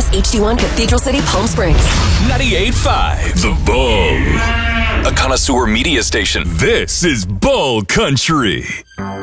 KFOS HD1 Cathedral City, Palm Springs. 98.5 The Bull. A connoisseur media station. This is Bull Country.